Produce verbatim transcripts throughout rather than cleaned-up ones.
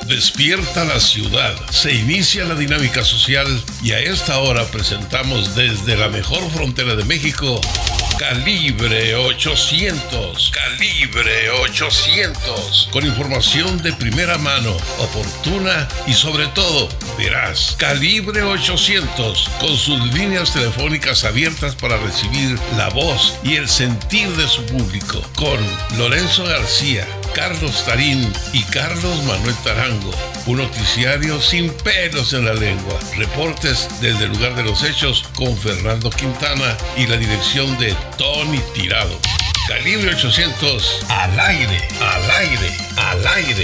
Despierta la ciudad, se inicia la dinámica social y a esta hora presentamos desde la mejor frontera de México, Calibre ochocientos. Calibre ochocientos. Con información de primera mano, oportuna y sobre todo veraz. Calibre ochocientos. Con sus líneas telefónicas abiertas para recibir la voz y el sentir de su público. Con Lorenzo García, Carlos Tarín y Carlos Manuel Tarango. Un noticiario sin pelos en la lengua. Reportes desde el lugar de los hechos con Fernando Quintana y la dirección de Tony Tirado. Calibre ochocientos, al aire, al aire, al aire.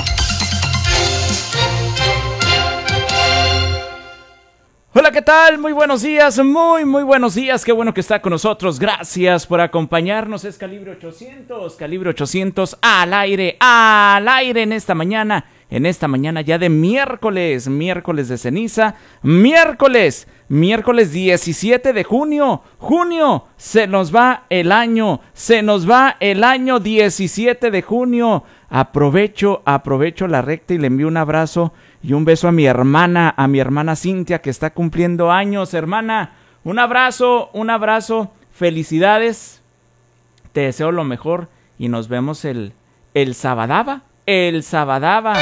Hola, ¿qué tal? Muy buenos días, muy, muy buenos días. Qué bueno que está con nosotros. Gracias por acompañarnos. Es Calibre ochocientos, Calibre ochocientos al aire, al aire en esta mañana. En esta mañana ya de miércoles, miércoles de ceniza, miércoles, miércoles diecisiete de junio, junio, se nos va el año, se nos va el año diecisiete de junio. Aprovecho, aprovecho la recta y le envío un abrazo y un beso a mi hermana, a mi hermana Cintia que está cumpliendo años. Hermana, un abrazo, un abrazo, felicidades, te deseo lo mejor y nos vemos el, el sabadaba, el sabadaba.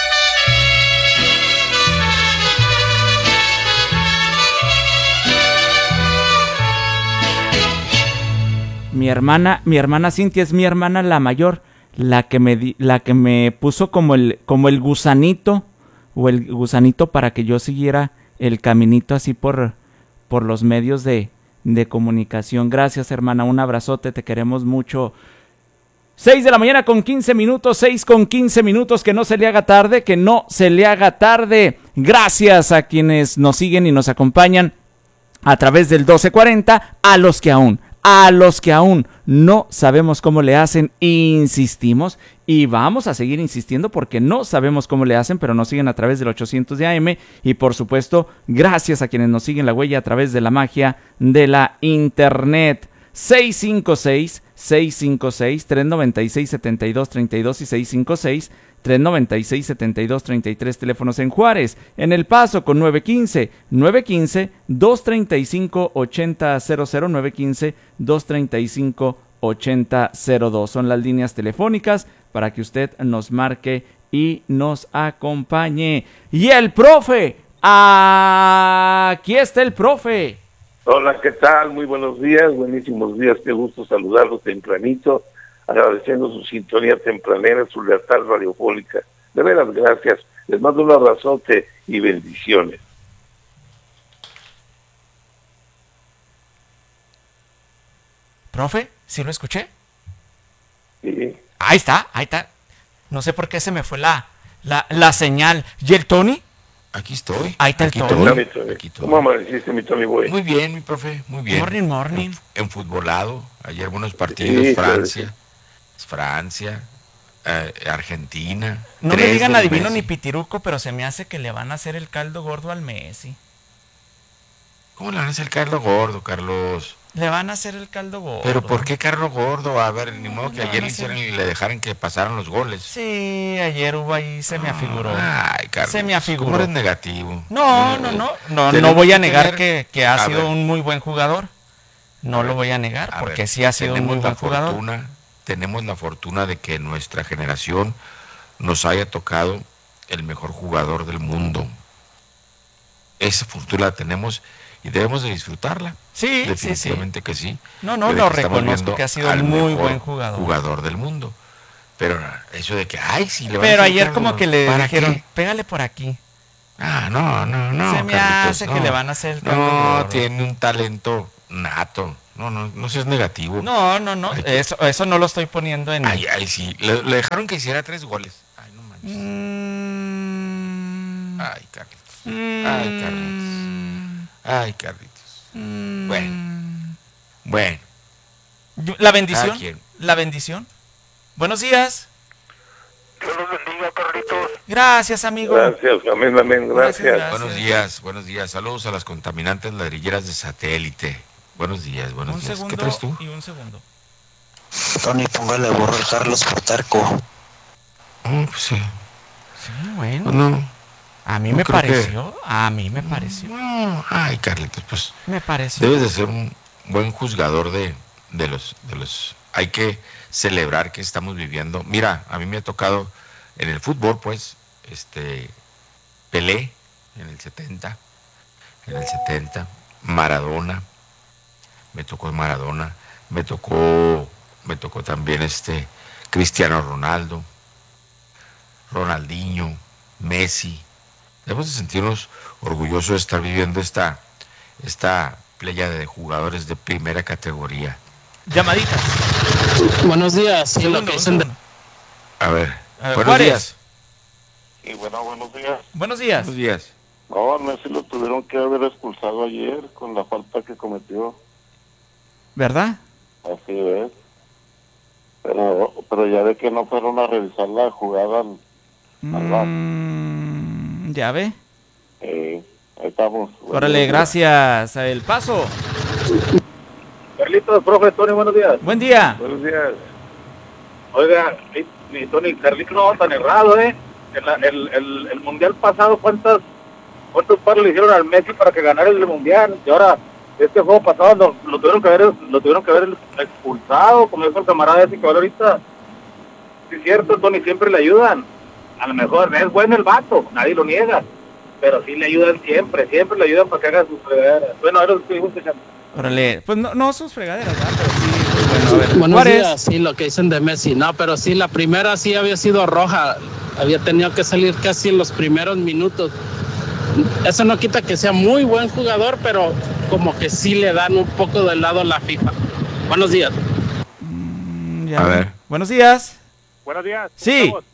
Mi hermana, mi hermana Cintia es mi hermana la mayor, la que me di, la que me puso como el como el gusanito o el gusanito para que yo siguiera el caminito así por por los medios de de comunicación. Gracias, hermana, un abrazote, te queremos mucho. seis de la mañana con quince minutos, seis con quince minutos, que no se le haga tarde, que no se le haga tarde. Gracias a quienes nos siguen y nos acompañan a través del doce cuarenta, a los que aún A los que aún no sabemos cómo le hacen, insistimos y vamos a seguir insistiendo porque no sabemos cómo le hacen, pero nos siguen a través del ochocientos de A M y por supuesto gracias a quienes nos siguen la huella a través de la magia de la internet. seis cinco seis, seis cinco seis, tres nueve seis, siete dos tres dos y seis cinco seis, tres nueve seis, siete dos tres tres, teléfonos en Juárez, en El Paso con nueve uno cinco, nueve uno cinco, dos tres cinco, ocho cero cero cero, nueve uno cinco, dos tres cinco, ocho cero cero dos. Son las líneas telefónicas para que usted nos marque y nos acompañe. Y el profe, aquí está el profe. Hola, ¿qué tal? Muy buenos días, buenísimos días, qué gusto saludarlos tempranito, agradeciendo su sintonía tempranera, su lealtad radiofónica. De veras, gracias. Les mando un abrazote y bendiciones. ¿Profe? ¿Sí lo escuché? Sí. Ahí está, ahí está. No sé por qué se me fue la, la, la señal. ¿Y el Tony? Aquí estoy. Ahí está el aquí Tony. Hola, mi Tony. Aquí estoy. ¿Cómo amaneciste, mi Tony Boy? Muy bien, mi profe, muy bien. Morning, morning. En, en futbolado, ayer buenos partidos, Sí, Francia, Francia, eh, Argentina. No me tres digan del adivino Messi. ni pitiruco, pero se me hace que le van a hacer el caldo gordo al Messi. ¿Cómo le van a hacer el Carlos Gordo, Carlos? Le van a hacer el caldo gordo. ¿Pero por qué Carlos Gordo? A ver, ni modo que le van ayer a le hacer- hicieran y le dejaran que pasaran los goles. Sí, ayer hubo ahí, se me afiguró. Ay, Carlos, Se me afiguró. ¿cómo eres negativo? No, no, no, no, Tenemos no voy a que negar tener- que, que ha a sido ver. un muy buen jugador. No A lo ver, voy a negar, A porque ver, sí ha sido un tenemos muy buen la jugador. fortuna, tenemos la fortuna de que nuestra generación nos haya tocado el mejor jugador del mundo. Esa fortuna la tenemos y debemos de disfrutarla. Sí, sí, sí. Definitivamente que sí. No, no, Que de lo que estamos reconozco viendo que ha sido al un muy mejor buen jugador. jugador del mundo. Pero eso de que, ay, sí, le van a Pero hacer ayer Carlos, como que le ¿para dijeron, qué? pégale por aquí. Ah, no, no, no. Se me Carlitos, hace que no. le van a hacer el caldo No, gordo. tiene un talento nato. No, no, no seas negativo. No, no, no, Ay, que- eso, eso no lo estoy poniendo en... Ay, ay, sí. Le, le dejaron que hiciera tres goles. Ay, no manches. Mm, Ay, Carlitos. mm, Ay, Carlitos. Ay, Carlitos. mm. Bueno. Bueno. Yo- La bendición, Cada quien. la bendición. Buenos días. Dios los bendiga, Carlitos. Gracias, amigo. Gracias, amén, amén, Gracias, gracias. gracias. Buenos días, buenos días. Saludos a las contaminantes ladrilleras de satélite. Buenos días, buenos Un días. segundo ¿Qué traes tú? y un segundo. Tony, póngale a borrar Carlos por terco. Oh, pues sí. Sí, bueno. No, A mí no me creo que- pareció, a mí me pareció, no, ay, Carlitos, pues me pareció. debes de ser un buen juzgador de, de los, de los. Hay que celebrar que estamos viviendo. Mira, a mí me ha tocado en el fútbol, pues, este, Pelé en el setenta, en el setenta, Maradona, me tocó Maradona, me tocó, me tocó también este Cristiano Ronaldo, Ronaldinho, Messi. Debemos de sentirnos orgullosos de estar viviendo esta, esta playa de jugadores de primera categoría. Llamaditas. Buenos días. Sí, Segundo, lo que un dicen de- segundo. A ver, A ver, buenos Juárez. días. Y bueno, buenos días. Buenos días. Buenos días. No, Messi lo tuvieron que haber expulsado ayer con la falta que cometió. ¿Verdad? Así es. Pero, pero ya ve que no fueron a revisar la jugada. Al- Mm, ya ve. Eh, ahí estamos. Órale, gracias. El paso. Carlitos, profe, Tony, buenos días. Buen día. Buenos días. Oiga, mi, mi Tony, Carlitos no va tan errado, ¿eh? En la- el, el, el mundial pasado, ¿cuántas cuántos paros le hicieron al Messi para que ganara el mundial? Y ahora, este juego pasado lo, lo tuvieron que haber lo tuvieron que haber expulsado, como dijo el camarada ese que va ahorita. Sí, es cierto, Tony, siempre le ayudan. A lo mejor es bueno el vato, nadie lo niega. Pero sí le ayudan siempre, siempre le ayudan para que haga sus fregaderas. Bueno, ahora estoy escuchando. Órale. Pues no, no sus fregaderas, ¿verdad? Pero sí. Pues bueno, a ver. Buenos Juárez. días. Sí, lo que dicen de Messi. No, pero sí, la primera sí había sido roja. Había tenido que salir casi en los primeros minutos. Eso no quita que sea muy buen jugador, pero como que sí le dan un poco de lado a la FIFA. Buenos días. Mm, ya A ve. ver. Buenos días. Buenos días. ¿cómo Sí. estamos?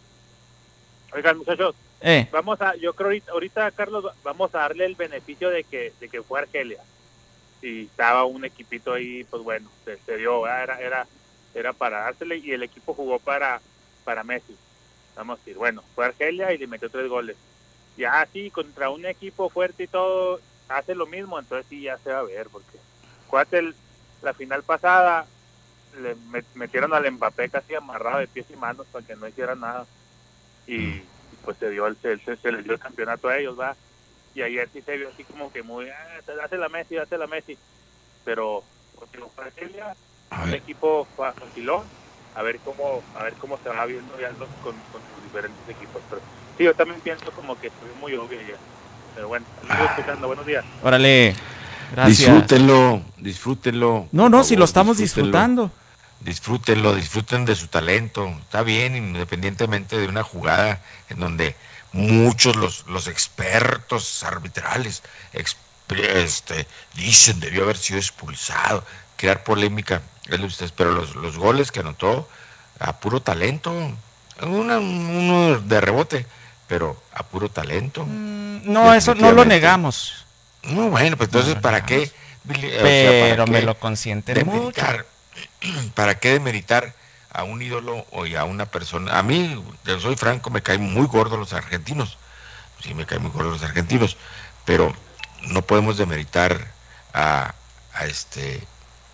Oigan, muchachos, Eh. vamos a, yo creo ahorita, ahorita, Carlos, vamos a darle el beneficio de que, de que fue Argelia. Y estaba un equipito ahí, pues bueno, se, se dio, ¿verdad? era, era, era para dársele y el equipo jugó para, para Messi. Vamos a decir, bueno, fue Argelia y le metió tres goles. Ya sí, contra un equipo fuerte y todo, hace lo mismo, entonces sí ya se va a ver, porque acuérdate, el- la final pasada le met- metieron al Mbappé casi amarrado de pies y manos para que no hiciera nada. Y, y pues se dio el, se, se, se les dio el campeonato a ellos, va. Y ayer sí se vio así como que muy, ah, hace la Messi, hace la Messi. Pero, porque los Argelia, A el ver. equipo fa- vaciló, a ver cómo, a ver cómo se va viendo ya los, con, con sus diferentes equipos. Pero sí, yo también pienso como que fue muy obvio ya. Pero bueno, sigo escuchando, buenos días. Órale. Gracias. Disfrútenlo, disfrútenlo. No, por no, favor, si lo estamos disfrútenlo. disfrutando. Disfrútenlo, disfruten de su talento. Está bien, independientemente de una jugada en donde muchos los, los expertos arbitrales ex- este, dicen debió haber sido expulsado, crear polémica, es lo de ustedes, pero los, los goles que anotó a puro talento, una- uno de rebote, pero a puro talento. Mm, No, eso no lo Definitivamente. negamos. No, bueno, pues entonces, No, ¿para no. qué? Billy? O sea, Pero ¿para me qué lo consienten mucho. demeritar? ¿Para qué demeritar a un ídolo o a una persona? A mí, yo soy franco, me caen muy gordos los argentinos. Sí, me caen muy gordos los argentinos. Pero no podemos demeritar a, a este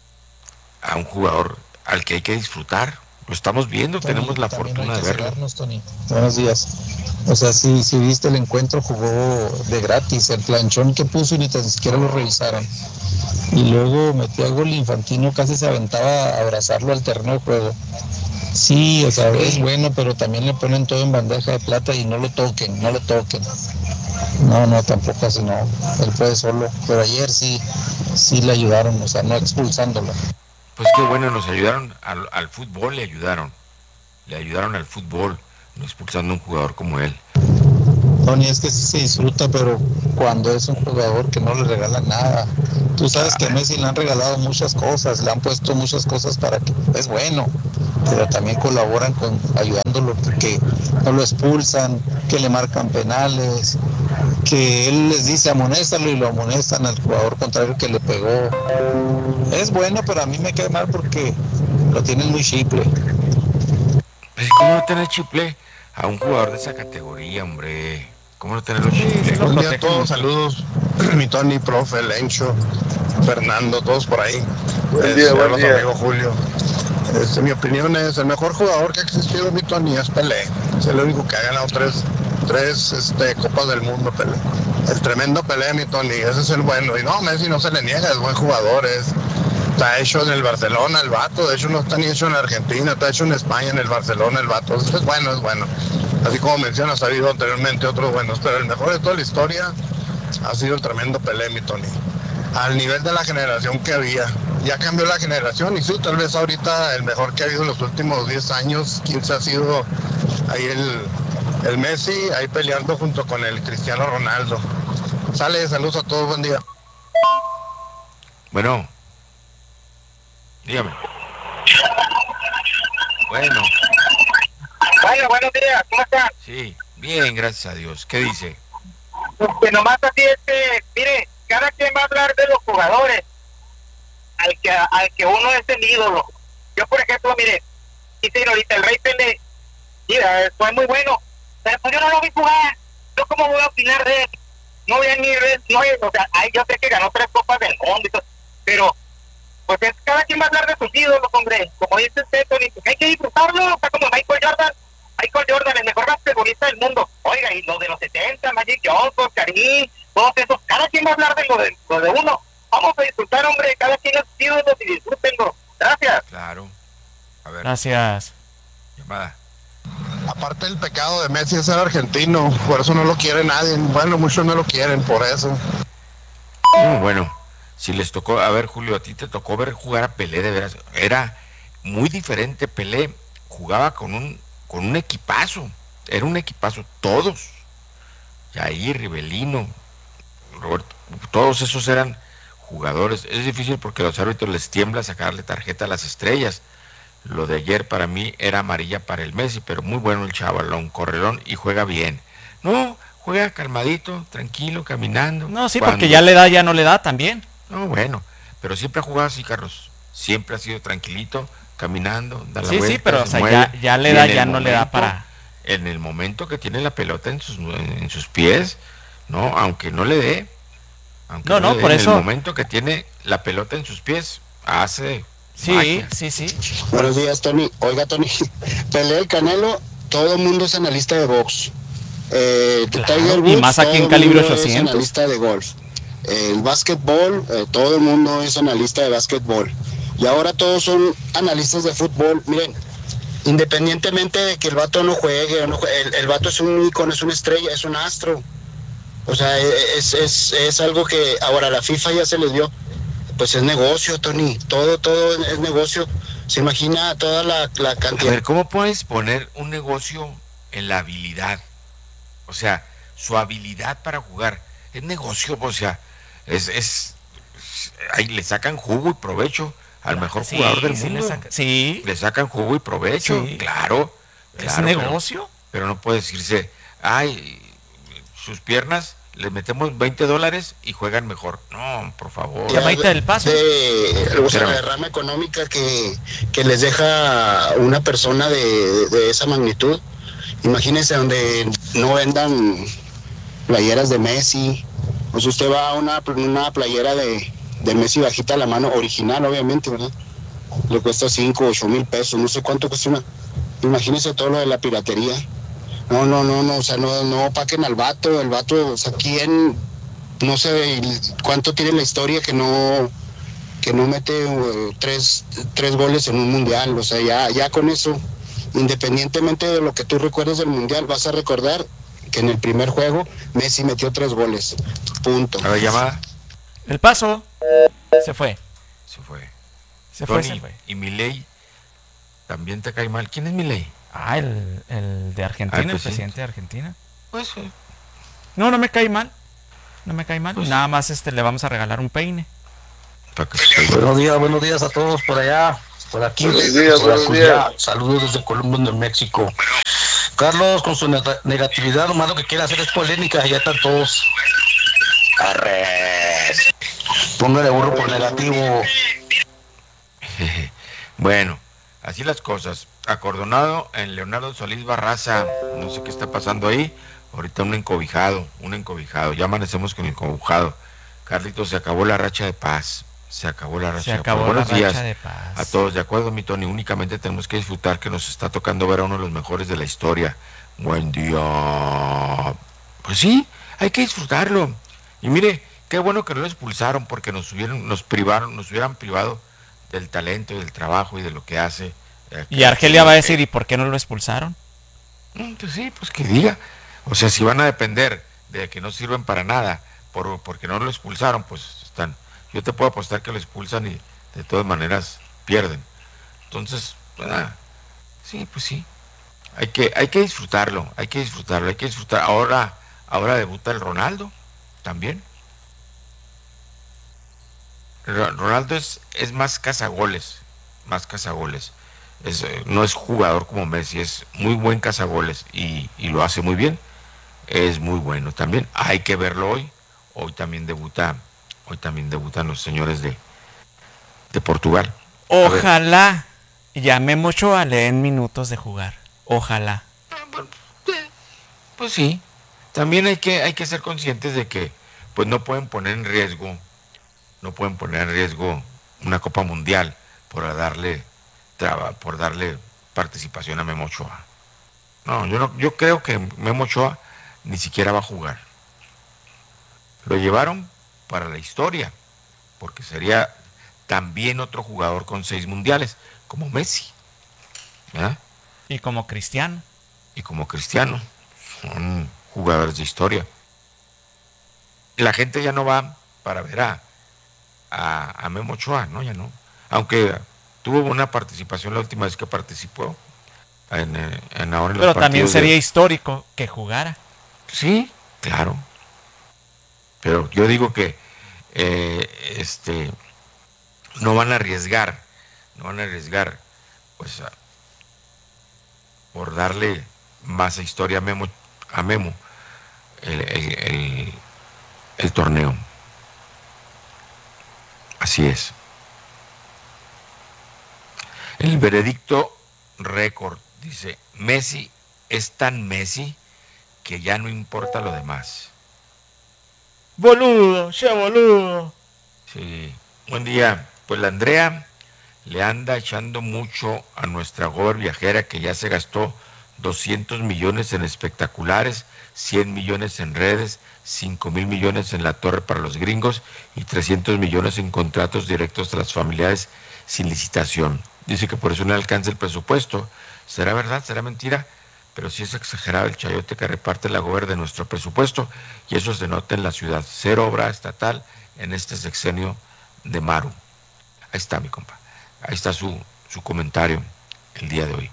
a un jugador al que hay que disfrutar. Lo estamos viendo, Tony, tenemos la también fortuna hay de que verlo. celarnos, Tony. Buenos días. O sea, si, si viste el encuentro, jugó de gratis. El planchón que puso y ni tan siquiera lo revisaron. Y luego metió a gol Infantino, casi se aventaba a abrazarlo al terreno de juego. Sí, o sea, es bueno, pero también le ponen todo en bandeja de plata y no lo toquen, no lo toquen. No, no, tampoco así no. Él puede solo. Pero ayer sí, sí le ayudaron, o sea, no expulsándolo. Pues qué bueno, nos ayudaron al, al fútbol, le ayudaron. Le ayudaron al fútbol, no expulsando a un jugador como él. Tony, es que sí se disfruta, pero cuando es un jugador que no le regalan nada. Tú sabes que a Messi le han regalado muchas cosas, le han puesto muchas cosas para que es bueno, pero también colaboran con ayudándolo, que no lo expulsan, que le marcan penales, que él les dice amonéstalo y lo amonestan al jugador contrario que le pegó. Es bueno, pero a mí me cae mal porque lo tienen muy chiple. Pues, ¿cómo no tener chiple a un jugador de esa categoría, hombre? ¿Cómo no tenerlo chiple? sí lo Buen día a protegen todos, mucho. saludos, mi Tony, profe, Lencho, Fernando, todos por ahí. Buen Eh, día, se buen habla tu día. amigo Julio. Este, mi opinión es, el mejor jugador que ha existido, mi Tony, es Pelé. Es el único que ha ganado tres, tres este, Copas del Mundo, Pelé. El tremendo Pelé, mi Tony, ese es el bueno. Y no, Messi no se le niega, es buen jugador, es, está hecho en el Barcelona el vato, de hecho no está ni hecho en Argentina, está hecho en España, en el Barcelona el vato. Es bueno, es bueno. Así como mencionas, ha habido anteriormente otros buenos, pero el mejor de toda la historia ha sido el tremendo Pelé, mi Tony. Al nivel de la generación que había. Ya cambió la generación y sí, tal vez ahorita el mejor que ha habido en los últimos diez años, quince ha sido ahí el, el Messi, ahí peleando junto con el Cristiano Ronaldo. Sale, saludos a todos, buen día. Bueno, dígame. Bueno. Vaya, buenos días, ¿cómo están? Sí, bien, gracias a Dios. ¿Qué dice? Que nomás así es que, mire, cada quien va a hablar de los jugadores al que al que uno es el ídolo. Yo, por ejemplo, mire, dice ahorita el Rey Pelé, mira, fue muy bueno, pero pues yo no lo vi jugar. Yo cómo voy a opinar de él. No voy a ni ver, no, o sea, ay, yo sé que ganó tres copas del mundo y todo, pero pues es, cada quien va a hablar de sus ídolos, hombre. Como dice usted, Tony, pues hay que disfrutarlo. Está como Michael Jordan. Michael Jordan, el mejor basquetbolista del mundo. Oiga, y los de los setenta, Magic Johnson, Karim, todos esos, cada quien va a hablar de lo de, lo de uno. Vamos a disfrutar, hombre, cada quien es ídolos y disfrútenlo. Gracias. Claro. A ver. Gracias. Llamada. Aparte el pecado de Messi es ser argentino, por eso no lo quiere nadie. Bueno, muchos no lo quieren, por eso. No, bueno, si les tocó, a ver, Julio, a ti te tocó ver jugar a Pelé, de veras. Era muy diferente Pelé. Jugaba con un, con un equipazo. Era un equipazo, todos. Jair, Rivelino, Roberto, todos esos eran jugadores. Es difícil porque a los árbitros les tiembla sacarle tarjeta a las estrellas. Lo de ayer para mí era amarilla para el Messi, pero muy bueno el chavalón, correrón y juega bien. No, juega calmadito, tranquilo, caminando. No, sí, cuando... porque ya le da, ya no le da también. No, bueno, pero siempre ha jugado así, Carlos. Siempre ha sido tranquilito, caminando, da la sí, vuelta. Sí, pero o sea, ya, ya le da, ya no momento, le da para... En el momento que tiene la pelota en sus, en sus pies, no, aunque no le dé, aunque no, no, no, le por dé, eso... en el momento que tiene la pelota en sus pies, hace... Sí, magia. sí, sí. Buenos días, Tony. Oiga, Tony, Pelé, el Canelo, todo el mundo es analista de box. Eh, claro, Tiger Woods, y más aquí en Calibre ochocientos. Es analista de golf. El básquetbol, eh, todo el mundo es analista de básquetbol. Y ahora todos son analistas de fútbol. Miren, independientemente de que el vato no juegue, no juegue el, el vato es un ícono, es una estrella, es un astro. O sea, es, es, es algo que ahora la FIFA ya se les dio. Pues es negocio, Tony, todo, todo es negocio. Se imagina toda la, la cantidad. A ver, ¿cómo puedes poner un negocio en la habilidad? O sea, su habilidad para jugar. Es negocio, o sea, es, es, ahí le sacan jugo y provecho al claro, mejor sí, jugador del sí mundo. Le, saca, sí. le sacan jugo y provecho, sí. claro. Es claro, negocio. Pero, pero no puede decirse, ay, sus piernas... le metemos veinte dólares y juegan mejor. No, por favor. Llamadita del paso. De, o sea, la derrama económica que, que les deja una persona de, de esa magnitud. Imagínense donde no vendan playeras de Messi. Pues usted va a una, una playera de, de Messi bajita a la mano, original, obviamente, ¿verdad? Le cuesta cinco, ocho mil pesos, no sé cuánto cuesta una. Imagínense todo lo de la piratería. No, no, no, no, o sea, no, no opaquen al vato, el vato, o sea, quién, no sé cuánto tiene la historia que no, que no mete uh, tres, tres goles en un mundial, o sea, ya, ya con eso, independientemente de lo que tú recuerdes del mundial, vas a recordar que en el primer juego Messi metió tres goles, punto. A ver, llamada. El paso, se fue. Se fue. Se Tony, fue, se fue. Y Milei, ¿también te cae mal? ¿Quién es Milei? Ah, el, el de Argentina, ah, el, el presidente de Argentina. Pues sí. No, no me cae mal. No me cae mal. Pues Nada más este le vamos a regalar un peine. Buenos días, buenos días a todos por allá, por aquí. Buenos días, por buenos días. Saludos desde Columbus, Nuevo México. Carlos, con su negatividad, nomás lo que quiere hacer es polémica, ya están todos. Arres. Póngale burro por negativo. Bueno, así las cosas. Acordonado en Leonardo Solís Barraza, no sé qué está pasando ahí, ahorita un encobijado, un encobijado, ya amanecemos con el encobijado. Carlitos, se acabó la racha de paz, Se acabó la racha. Se acabó de paz. Buenos la días racha de paz. a todos. De acuerdo, mi Tony. Únicamente tenemos que disfrutar que nos está tocando ver a uno de los mejores de la historia. Buen día. Pues sí, hay que disfrutarlo. Y mire, qué bueno que no lo expulsaron, porque nos hubieran, nos privaron, nos hubieran privado del talento y del trabajo y de lo que hace. Eh, y Argelia va a decir, ¿y por qué no lo expulsaron? Pues sí, pues que diga. O sea, si van a depender de que no sirven para nada, por, porque no lo expulsaron, pues están. Yo te puedo apostar que lo expulsan y de todas maneras pierden. Entonces, ah, sí, pues sí. Hay que, hay que disfrutarlo, hay que disfrutarlo, hay que disfrutar. Ahora, ahora debuta el Ronaldo también. Ronaldo es, es más cazagoles, más cazagoles. Es, no es jugador como Messi, es muy buen cazagoles y, y lo hace muy bien. Es muy bueno también. Hay que verlo hoy. Hoy también debuta, hoy también debutan los señores de, de Portugal. Ojalá y a Memo Ochoa le den minutos de jugar. Ojalá. Pues sí. También hay que, hay que ser conscientes de que pues no pueden poner en riesgo, no pueden poner en riesgo una Copa Mundial por darle traba, por darle participación a Memo Ochoa. No, yo no, yo creo que Memo Ochoa ni siquiera va a jugar. Lo llevaron para la historia, porque sería también otro jugador con seis mundiales, como Messi, ¿verdad? Y como Cristiano. Y como Cristiano. Son jugadores de historia. La gente ya no va para ver a, a, a Memo Ochoa, ¿no? Ya no. Aunque tuvo una participación la última vez que participó en, en ahora en los Pero también sería de... histórico que jugara. Sí, claro. Pero yo digo que eh, este no van a arriesgar, no van a arriesgar, pues a, por darle más historia a Memo, a Memo el, el, el, el torneo. Así es. El veredicto récord dice: Messi es tan Messi que ya no importa lo demás. Boludo, ya boludo. Sí. Buen día. Pues la Andrea le anda echando mucho a nuestra gober viajera, que ya se gastó doscientos millones en espectaculares, cien millones en redes, cinco mil millones en la torre para los gringos y trescientos millones en contratos directos a las familiares sin licitación. Dice que por eso no alcanza el presupuesto. ¿Será verdad? ¿Será mentira? Pero sí es exagerado el chayote que reparte la gober de nuestro presupuesto, y eso se nota en la ciudad. Cero obra estatal en este sexenio de Maru. Ahí está, mi compa. Ahí está su, su comentario el día de hoy.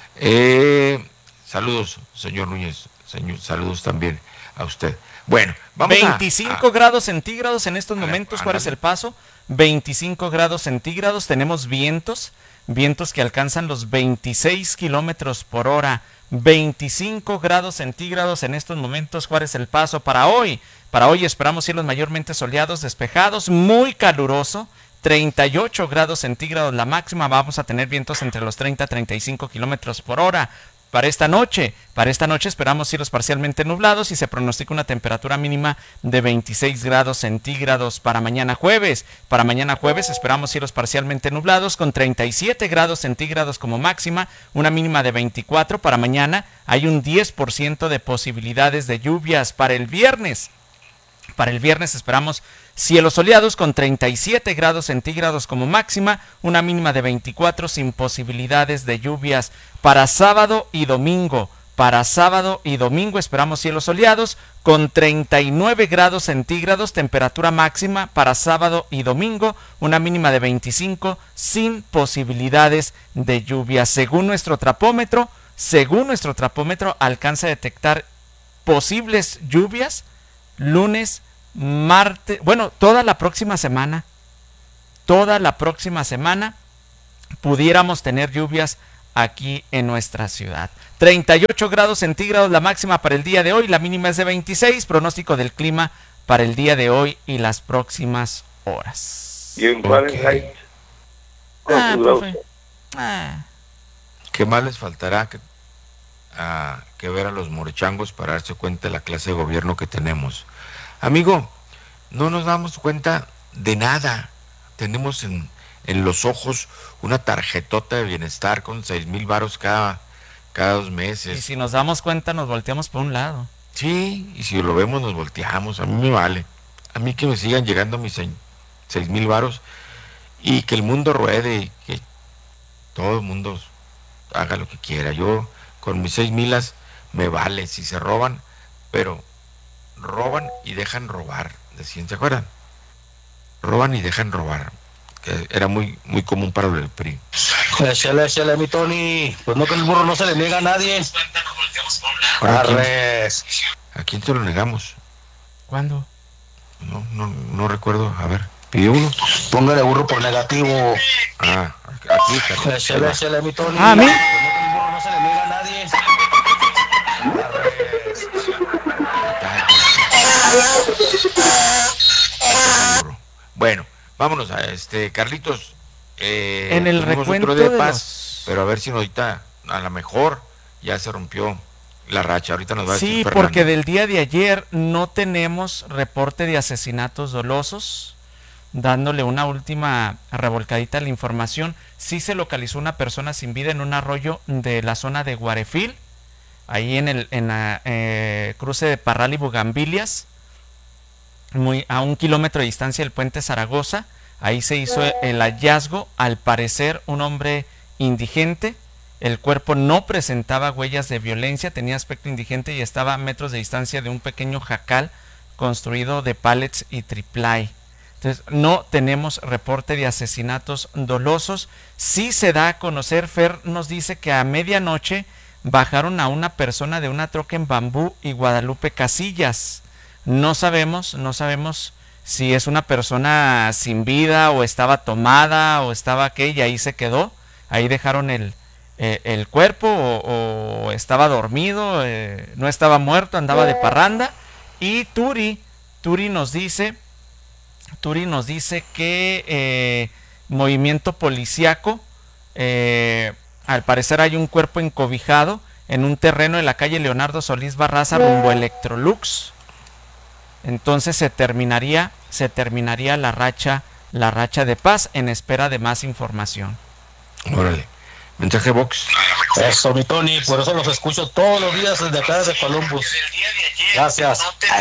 Eh, saludos, señor Núñez. Señor, saludos también a usted. Bueno, vamos veinticinco a, a, grados centígrados en estos a, momentos. a, ¿Cuál es el paso? veinticinco grados centígrados. Tenemos vientos, vientos que alcanzan los veintiséis kilómetros por hora. veinticinco grados centígrados en estos momentos. ¿Cuál es el paso para hoy? Para hoy esperamos cielos mayormente soleados, despejados, muy caluroso. treinta y ocho grados centígrados la máxima. Vamos a tener vientos entre los treinta a treinta y cinco kilómetros por hora. Para esta noche, para esta noche esperamos cielos parcialmente nublados y se pronostica una temperatura mínima de veintiséis grados centígrados para mañana jueves. Para mañana jueves esperamos cielos parcialmente nublados con treinta y siete grados centígrados como máxima, una mínima de veinticuatro. Para mañana hay un diez por ciento de posibilidades de lluvias. Para el viernes, para el viernes esperamos cielos soleados con treinta y siete grados centígrados como máxima, una mínima de veinticuatro sin posibilidades de lluvias. Para sábado y domingo, para sábado y domingo esperamos cielos soleados con treinta y nueve grados centígrados, temperatura máxima para sábado y domingo, una mínima de veinticinco sin posibilidades de lluvia. Según nuestro trapómetro, según nuestro trapómetro alcanza a detectar posibles lluvias lunes, martes, bueno, toda la próxima semana, toda la próxima semana pudiéramos tener lluvias aquí en nuestra ciudad. treinta y ocho grados centígrados la máxima para el día de hoy, la mínima es de veintiséis, pronóstico del clima para el día de hoy y las próximas horas. ¿Y en Fahrenheit? Ah, profe. Ah. ¿Qué más les faltará que, a, que ver a los morechangos para darse cuenta de la clase de gobierno que tenemos? Amigo, no nos damos cuenta de nada, tenemos en, en los ojos una tarjetota de bienestar con seis mil varos cada, cada dos meses. Y si nos damos cuenta nos volteamos por un lado. Sí, y si lo vemos nos volteamos, a mí me vale. A mí que me sigan llegando mis seis mil varos y que el mundo ruede y que todo el mundo haga lo que quiera. Yo con mis seis milas me vale si se roban, pero roban y dejan robar, decían, ¿se acuerdan? Roban y dejan robar, que era muy muy común para el P R I. Échale, échale, mi Tony, pues no, que el burro no se le niega a nadie. ¿A quién, ¿A quién se lo negamos? ¿Cuándo? No, no, no recuerdo, a ver, pidió uno. Póngale burro por negativo. Ah, aquí, échale, échale, mi Tony. Ah, ¿a mí? Pues no, que el burro no se le niega a nadie. Bueno, vámonos a este, Carlitos. Eh, en el recuento de, de paz, los... pero a ver si ahorita, a lo mejor ya se rompió la racha. Ahorita nos va a decir Sí, Fernando. porque del día de ayer no tenemos reporte de asesinatos dolosos. Dándole una última revolcadita a la información, sí se localizó una persona sin vida en un arroyo de la zona de Guarefil, ahí en el en la, eh, cruce de Parral y Bugambilias, muy a un kilómetro de distancia del puente Zaragoza. Ahí se hizo el hallazgo, al parecer un hombre indigente. El cuerpo no presentaba huellas de violencia, tenía aspecto indigente y estaba a metros de distancia de un pequeño jacal construido de pallets y triplay. Entonces, no tenemos reporte de asesinatos dolosos. Sí se da a conocer, Fer nos dice que a medianoche bajaron a una persona de una troca en Bambú y Guadalupe Casillas. No sabemos, no sabemos si es una persona sin vida o estaba tomada o estaba qué, y ahí se quedó. Ahí dejaron el, eh, el cuerpo o, o estaba dormido, eh, no estaba muerto, andaba de parranda. Y Turi, Turi nos dice... Turi nos dice que eh, movimiento policiaco, eh, al parecer hay un cuerpo encobijado en un terreno de la calle Leonardo Solís Barraza rumbo a Electrolux. Entonces se terminaría, se terminaría la racha, la racha de paz en espera de más información. Órale. Mensaje box. Eso, mi Tony, por eso los escucho todos los días desde acá desde Columbus. Gracias.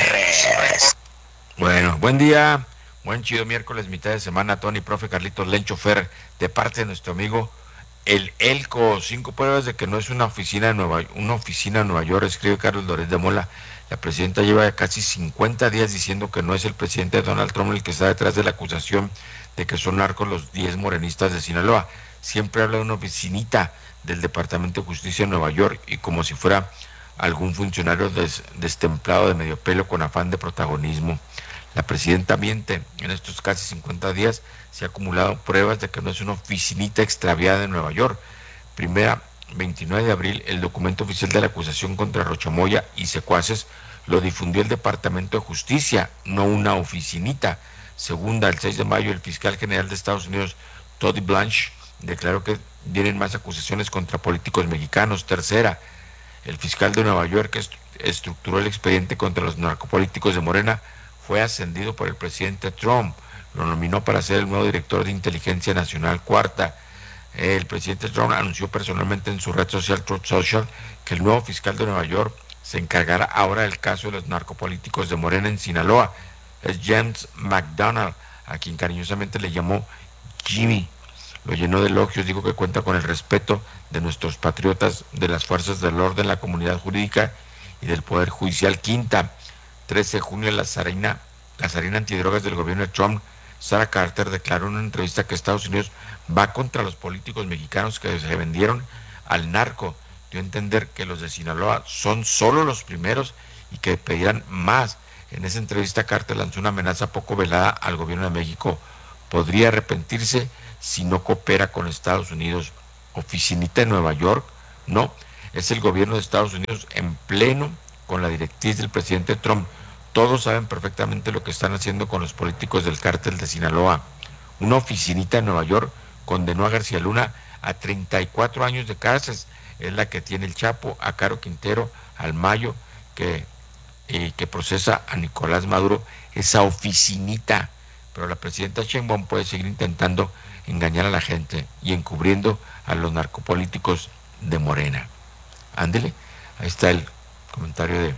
Bueno, buen día. Buen chido miércoles, mitad de semana, Tony, profe Carlitos, Lencho, Fer, de parte de nuestro amigo el Elco. Cinco pruebas de que no es una oficina de Nueva, una oficina en Nueva York, escribe Carlos Loret de Mola. La presidenta lleva casi cincuenta días diciendo que no es el presidente Donald Trump el que está detrás de la acusación de que son narcos los diez morenistas de Sinaloa. Siempre habla de una oficinita del Departamento de Justicia de Nueva York y como si fuera algún funcionario des, destemplado de medio pelo con afán de protagonismo. La presidenta miente. En estos casi cincuenta días se han acumulado pruebas de que no es una oficinita extraviada en Nueva York. Primera, veintinueve de abril, el documento oficial de la acusación contra Rochamoya y secuaces lo difundió el Departamento de Justicia, no una oficinita. Segunda, el seis de mayo, el fiscal general de Estados Unidos, Todd Blanche, declaró que vienen más acusaciones contra políticos mexicanos. Tercera, el fiscal de Nueva York que est- estructuró el expediente contra los narcopolíticos de Morena fue ascendido por el presidente Trump, lo nominó para ser el nuevo director de Inteligencia Nacional. Cuarta, el presidente Trump anunció personalmente en su red social Truth Social que el nuevo fiscal de Nueva York se encargará ahora del caso de los narcopolíticos de Morena en Sinaloa. Es James McDonald, a quien cariñosamente le llamó Jimmy. Lo llenó de elogios, dijo que cuenta con el respeto de nuestros patriotas, de las fuerzas del orden, la comunidad jurídica y del Poder Judicial. Quinta, trece de junio, la zarina, la zarina antidrogas del gobierno de Trump, Sarah Carter, declaró en una entrevista que Estados Unidos va contra los políticos mexicanos que se vendieron al narco. Dio a entender que los de Sinaloa son solo los primeros y que pedirán más. En esa entrevista, Carter lanzó una amenaza poco velada al gobierno de México. Podría arrepentirse si no coopera con Estados Unidos. Oficinita en Nueva York, no, es el gobierno de Estados Unidos en pleno con la directriz del presidente Trump. Todos saben perfectamente lo que están haciendo con los políticos del cártel de Sinaloa. Una oficinita en Nueva York condenó a García Luna a treinta y cuatro años de cárcel. Es la que tiene el Chapo, a Caro Quintero, al Mayo, que, eh, que procesa a Nicolás Maduro. Esa oficinita pero la presidenta Sheinbaum puede seguir intentando engañar a la gente y encubriendo a los narcopolíticos de Morena. Ándele, ahí está el comentario de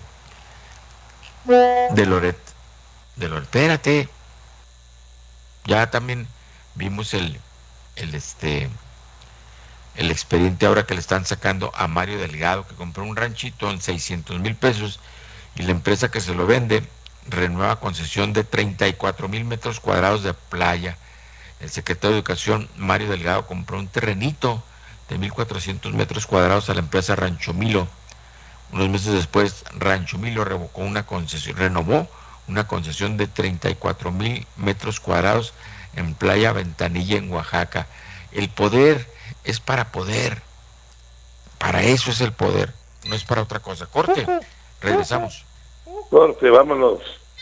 de Loret. De Loret, espérate. Ya también vimos el el este el expediente ahora que le están sacando a Mario Delgado, que compró un ranchito en seiscientos mil pesos y la empresa que se lo vende renueva concesión de treinta y cuatro mil metros cuadrados de playa. El secretario de Educación, Mario Delgado, compró un terrenito de mil cuatrocientos metros cuadrados a la empresa Rancho Milo. Unos meses después, Rancho Milo revocó una concesión, renovó una concesión de treinta y cuatro mil metros cuadrados en Playa Ventanilla, en Oaxaca. El poder es para poder. Para eso es el poder, no es para otra cosa. Corte, regresamos. Corte, vámonos.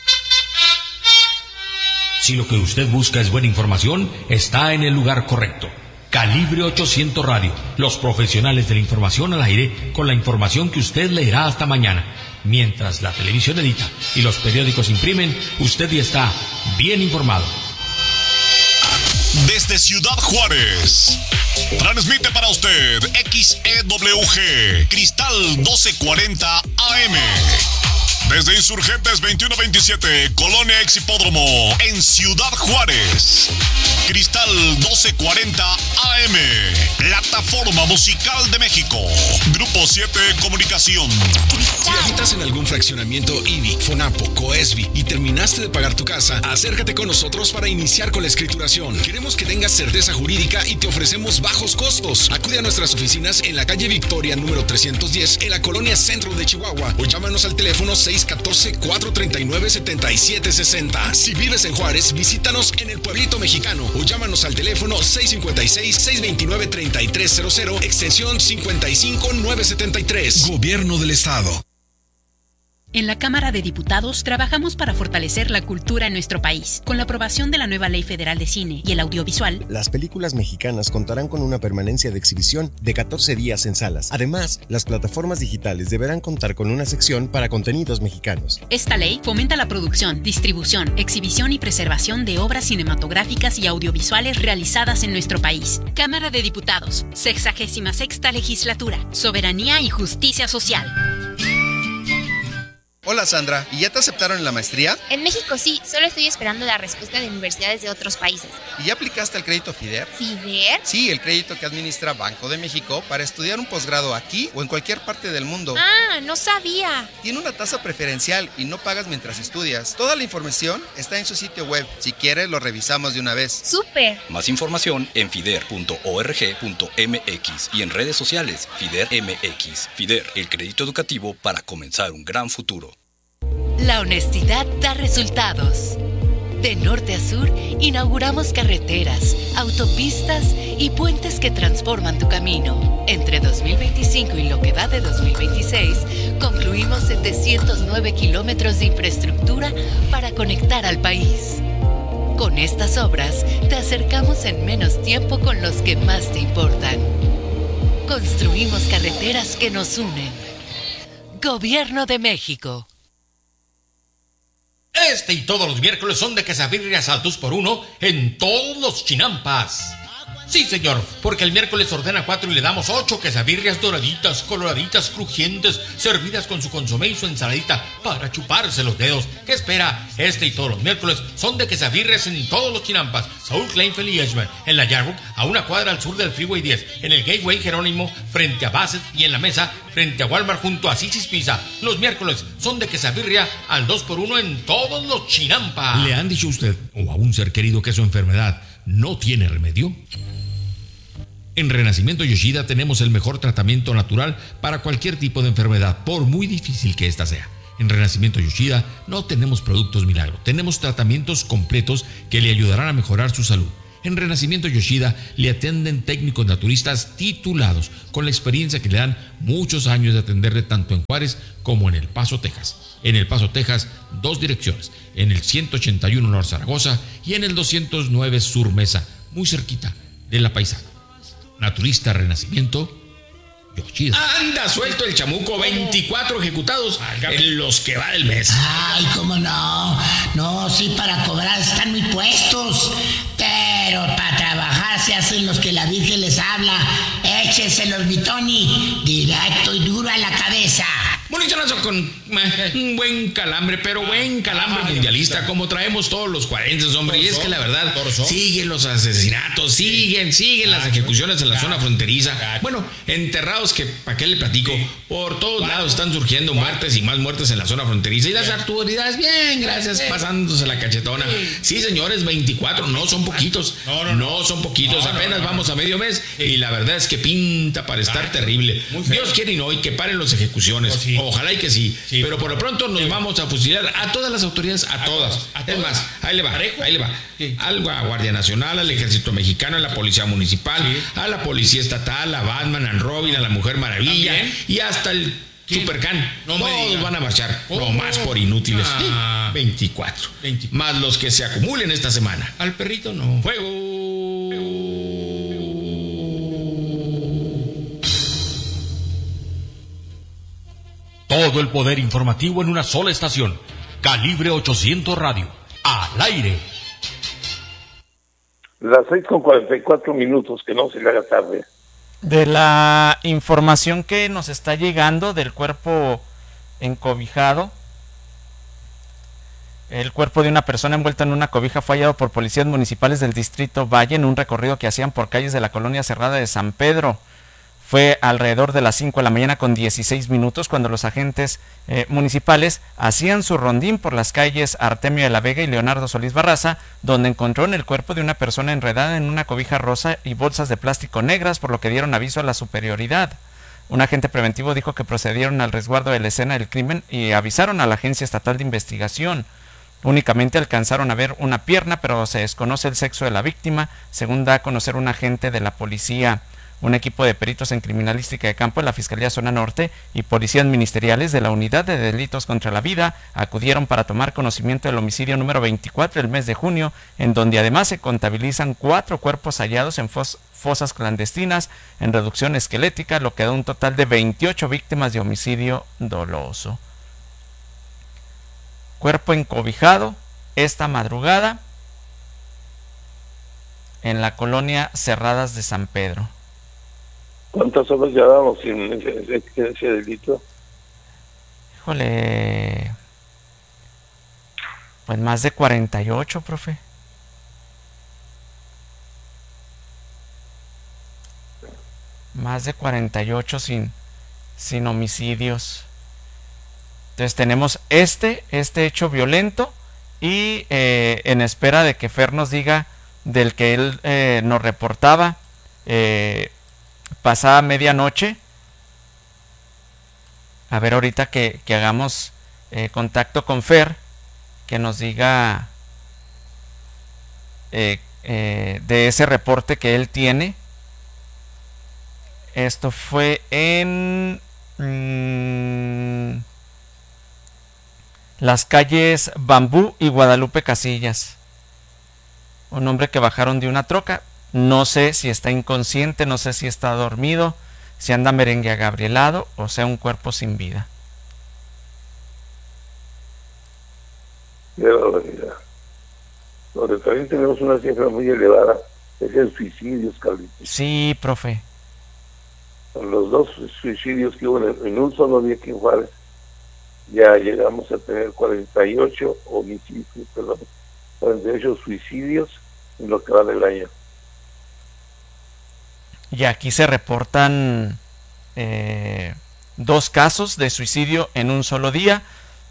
Si lo que usted busca es buena información, está en el lugar correcto. Calibre ochocientos Radio, los profesionales de la información al aire, con la información que usted leerá hasta mañana. Mientras la televisión edita y los periódicos imprimen, usted ya está bien informado. Desde Ciudad Juárez, transmite para usted X E W G, Cristal doce cuarenta A M. Desde Insurgentes veintiuno veintisiete, Colonia Ex Hipódromo, en Ciudad Juárez. Cristal doce cuarenta A M, plataforma musical de México. Grupo siete Comunicación. Si habitas en algún fraccionamiento I B I, FONAPO, COESBI y terminaste de pagar tu casa, acércate con nosotros para iniciar con la escrituración. Queremos que tengas certeza jurídica y te ofrecemos bajos costos. Acude a nuestras oficinas en la calle Victoria número trescientos diez, en la colonia Centro de Chihuahua, o llámanos al teléfono seis uno cuatro, cuatro tres nueve, siete siete seis cero. Si vives en Juárez, visítanos en el Pueblito Mexicano o llámanos al teléfono seis cinco seis, seis dos nueve, tres tres cero cero, extensión cincuenta y cinco nueve setenta y tres. Gobierno del Estado. En la Cámara de Diputados trabajamos para fortalecer la cultura en nuestro país. Con la aprobación de la nueva Ley Federal de Cine y el Audiovisual, las películas mexicanas contarán con una permanencia de exhibición de catorce días en salas. Además, las plataformas digitales deberán contar con una sección para contenidos mexicanos. Esta ley fomenta la producción, distribución, exhibición y preservación de obras cinematográficas y audiovisuales realizadas en nuestro país. Cámara de Diputados, sexagésima sexta Legislatura, Soberanía y Justicia Social. Hola Sandra, ¿y ya te aceptaron en la maestría? En México sí, solo estoy esperando la respuesta de universidades de otros países. ¿Y ya aplicaste al crédito FIDER? ¿FIDER? Sí, el crédito que administra Banco de México para estudiar un posgrado aquí o en cualquier parte del mundo. Ah, no sabía. Tiene una tasa preferencial y no pagas mientras estudias. Toda la información está en su sitio web. Si quieres, lo revisamos de una vez. ¡Súper! Más información en fider punto org punto m x y en redes sociales FIDER M X. FIDER, el crédito educativo para comenzar un gran futuro. La honestidad da resultados. De norte a sur, inauguramos carreteras, autopistas y puentes que transforman tu camino. Entre dos mil veinticinco y lo que va de dos mil veintiséis, concluimos setecientos nueve kilómetros de infraestructura para conectar al país. Con estas obras, te acercamos en menos tiempo con los que más te importan. Construimos carreteras que nos unen. Gobierno de México. Este y todos los miércoles son de quesabirrias al dos por uno en todos los chinampas. Sí, señor, porque el miércoles ordena cuatro y le damos ocho quesabirrias doraditas, coloraditas, crujientes, servidas con su consomé y su ensaladita para chuparse los dedos. ¿Qué espera? Este y todos los miércoles son de quesabirrias en todos los chinampas. Saúl Kleinfeld y Edgemar, en la Yarbook, a una cuadra al sur del Freeway diez, en el Gateway Jerónimo, frente a Bassett, y en la Mesa, frente a Walmart, junto a Sisi's Pizza. Los miércoles son de quesabirria al dos por uno en todos los chinampas. ¿Le han dicho a usted o a un ser querido que su enfermedad no tiene remedio? En Renacimiento Yoshida tenemos el mejor tratamiento natural para cualquier tipo de enfermedad, por muy difícil que ésta sea. En Renacimiento Yoshida no tenemos productos milagro, tenemos tratamientos completos que le ayudarán a mejorar su salud. En Renacimiento Yoshida le atienden técnicos naturistas titulados, con la experiencia que le dan muchos años de atenderle tanto en Juárez como en El Paso, Texas. En El Paso, Texas, dos direcciones, en el ciento ochenta y uno Norte Zaragoza y en el doscientos nueve Sur Mesa, muy cerquita de La Paisana. Naturista Renacimiento Yoshida. Anda suelto el chamuco, veinticuatro ejecutados en los que va del mes. Ay, cómo no. No, sí, para cobrar están muy puestos. Pero para trabajar se hacen los que la Virgen les habla. Écheselos, mi Tony. Directo y duro a la cabeza. Municionazo con eh, un buen calambre, pero buen calambre ah, mundialista, como traemos todos los cuarenta, hombre. Torso, y es que la verdad, torso. siguen los asesinatos, siguen, siguen las ejecuciones en la zona fronteriza. Bueno, enterrados que, ¿para qué le platico? Por todos lados están surgiendo muertes y más muertes en la zona fronteriza. Y las autoridades, bien, gracias, pasándose la cachetona. Sí, señores, veinticuatro, no son poquitos. No, no, no son poquitos, apenas vamos a medio mes. Y la verdad es que pinta para estar terrible. Dios quiere y no, y que paren las ejecuciones. Ojalá y que sí, sí, pero por lo pronto nos sí. vamos a fusilar a todas las autoridades, a, a todas. A es más, ahí le va, ¿Parejo? ahí le va. Sí. A la Guardia Nacional, al Ejército Mexicano, a la Policía Municipal, sí. a la Policía Estatal, a Batman, a Robin, a la Mujer Maravilla ¿También? y hasta el ¿Quién? Supercan. No Todos van a marchar, oh. no más por inútiles. Ah. veinticuatro. veinticuatro. Más los que se acumulen esta semana. Al perrito no. Fuego. Todo el poder informativo en una sola estación. Calibre ochocientos Radio. Al aire. Las seis con cuarenta y cuatro minutos, que no se le haga tarde. De la información que nos está llegando del cuerpo encobijado, el cuerpo de una persona envuelta en una cobija fue hallado por policías municipales del distrito Valle en un recorrido que hacían por calles de la colonia cerrada de San Pedro. Fue alrededor de las cinco de la mañana con dieciséis minutos cuando los agentes eh, municipales hacían su rondín por las calles Artemio de la Vega y Leonardo Solís Barraza, donde encontraron el cuerpo de una persona enredada en una cobija rosa y bolsas de plástico negras, por lo que dieron aviso a la superioridad. Un agente preventivo dijo que procedieron al resguardo de la escena del crimen y avisaron a la Agencia Estatal de Investigación. Únicamente alcanzaron a ver una pierna, pero se desconoce el sexo de la víctima, según da a conocer un agente de la policía. Un equipo de peritos en criminalística de campo de la Fiscalía Zona Norte y policías ministeriales de la Unidad de Delitos contra la Vida acudieron para tomar conocimiento del homicidio número veinticuatro del mes de junio, en donde además se contabilizan cuatro cuerpos hallados en fos fosas clandestinas en reducción esquelética, lo que da un total de veintiocho víctimas de homicidio doloso. Cuerpo encobijado esta madrugada en la colonia Cerradas de San Pedro. ¿Cuántas horas llevamos sin ese delito? Híjole, pues más de cuarenta y ocho, profe. Más de cuarenta y ocho sin, sin homicidios. Entonces tenemos este, este hecho violento y eh, en espera de que Fer nos diga del que él eh, nos reportaba eh, pasada medianoche. A ver ahorita que, que hagamos eh, contacto con Fer, que nos diga eh, eh, de ese reporte que él tiene. Esto fue en mmm, las calles Bambú y Guadalupe Casillas. Un hombre que bajaron de una troca. No sé si está inconsciente, no sé si está dormido, si anda merengue agabrielado o sea un cuerpo sin vida. Qué barbaridad. Donde también tenemos una cifra muy elevada, es el suicidios, Carlitos. Sí, profe. Con los dos suicidios que hubo en, en un solo día aquí en Juárez, ya llegamos a tener cuarenta y ocho homicidios, perdón, cuarenta y ocho suicidios en lo que va del año. Y aquí se reportan eh, dos casos de suicidio en un solo día.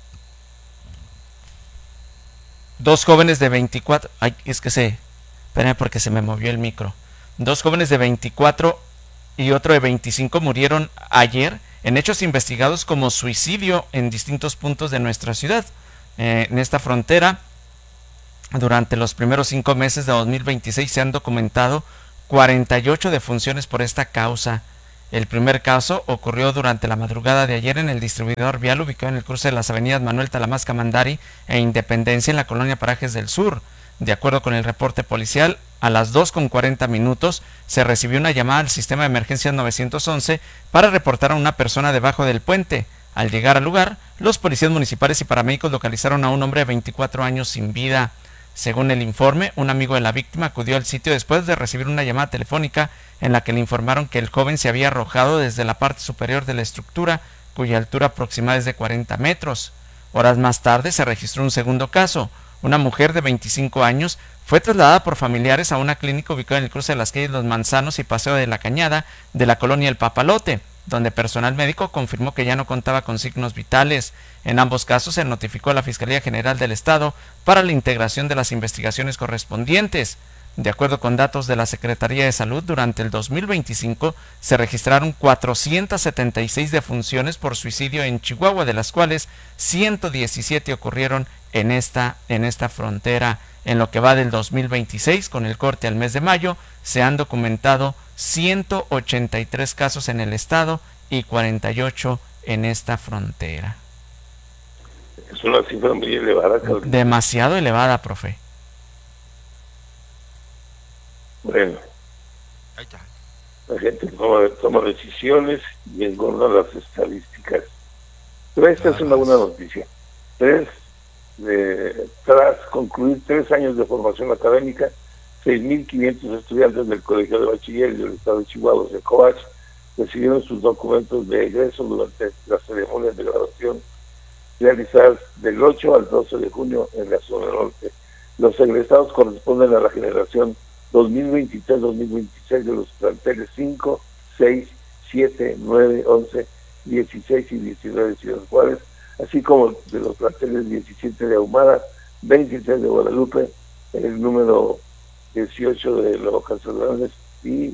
Dos jóvenes de veinticuatro... Ay, es que se... Espérenme porque se me movió el micro. Dos jóvenes de veinticuatro y otro de veinticinco murieron ayer en hechos investigados como suicidio en distintos puntos de nuestra ciudad. Eh, en esta frontera, durante los primeros cinco meses de dos mil veintiséis se han documentado cuarenta y ocho defunciones por esta causa. El primer caso ocurrió durante la madrugada de ayer en el distribuidor vial ubicado en el cruce de las avenidas Manuel Talamasca Mandari e Independencia en la colonia Parajes del Sur. De acuerdo con el reporte policial, a las dos con cuarenta minutos se recibió una llamada al sistema de emergencias nueve once para reportar a una persona debajo del puente. Al llegar al lugar, los policías municipales y paramédicos localizaron a un hombre de veinticuatro años sin vida. Según el informe, un amigo de la víctima acudió al sitio después de recibir una llamada telefónica en la que le informaron que el joven se había arrojado desde la parte superior de la estructura, cuya altura aproximada es de cuarenta metros. Horas más tarde se registró un segundo caso. Una mujer de veinticinco años fue trasladada por familiares a una clínica ubicada en el cruce de las calles Los Manzanos y Paseo de la Cañada de la colonia El Papalote, donde personal médico confirmó que ya no contaba con signos vitales. En ambos casos se notificó a la Fiscalía General del Estado para la integración de las investigaciones correspondientes. De acuerdo con datos de la Secretaría de Salud, durante el dos mil veinticinco se registraron cuatrocientas setenta y seis defunciones por suicidio en Chihuahua, de las cuales ciento diecisiete ocurrieron en esta, en esta frontera. En lo que va del dos mil veintiséis, con el corte al mes de mayo, se han documentado ciento ochenta y tres casos en el estado y cuarenta y ocho en esta frontera. Es una cifra muy elevada, Carlos. Demasiado elevada, profe. Bueno, la gente toma, toma decisiones y engorda las estadísticas. Pero esta es una buena noticia. Tres, de, tras concluir tres años de formación académica, seis mil quinientos estudiantes del Colegio de Bachiller del Estado de Chihuahua, CECOBACH, recibieron sus documentos de egreso durante las ceremonias de graduación realizadas del ocho al doce de junio en la zona norte. Los egresados corresponden a la generación dos mil veintitrés dos mil veintiséis de los planteles cinco, seis, siete, nueve, once, dieciséis y diecinueve de Ciudad Juárez, así como de los planteles diecisiete de Ahumada, veintitrés de Guadalupe, el número dieciocho de Nuevo Casas Grandes y